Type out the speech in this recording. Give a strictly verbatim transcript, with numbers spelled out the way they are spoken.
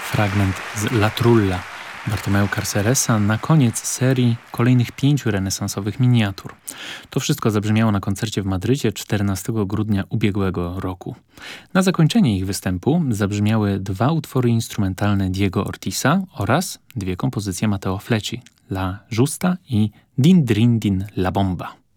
fragment z La Trulla Bartomeu Carceresa na koniec serii kolejnych pięciu renesansowych miniatur. To wszystko zabrzmiało na koncercie w Madrycie czternastego grudnia ubiegłego roku. Na zakończenie ich występu zabrzmiały dwa utwory instrumentalne Diego Ortiza oraz dwie kompozycje Matteo Flecci, La Justa i Din Drin Din La Bomba.